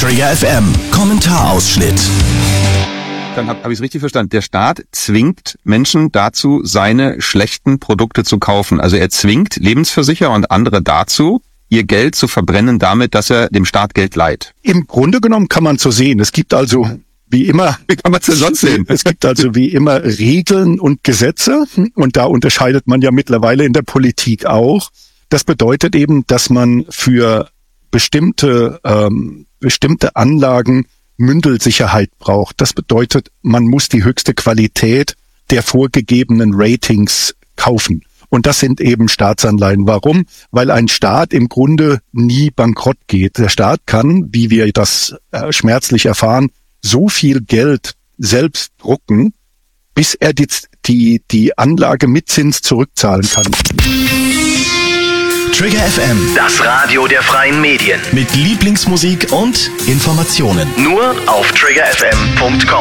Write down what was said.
Trigger FM Kommentarausschnitt. Dann hab ich es richtig verstanden. Der Staat zwingt Menschen dazu, seine schlechten Produkte zu kaufen. Also er zwingt Lebensversicherer und andere dazu, ihr Geld zu verbrennen damit, dass er dem Staat Geld leiht. Im Grunde genommen kann man so sehen. Es gibt also wie immer, Wie kann man es denn sonst sehen? Es gibt also wie immer Regeln und Gesetze und da unterscheidet man ja mittlerweile in der Politik auch. Das bedeutet eben, dass man für bestimmte Anlagen Mündelsicherheit braucht. Das bedeutet, man muss die höchste Qualität der vorgegebenen Ratings kaufen. Und das sind eben Staatsanleihen. Warum? Weil ein Staat im Grunde nie bankrott geht. Der Staat kann, wie wir das schmerzlich erfahren, so viel Geld selbst drucken, bis er die Anlage mit Zins zurückzahlen kann. Trigger FM, Das Radio der freien Medien. mit Lieblingsmusik und Informationen. Nur auf triggerfm.com.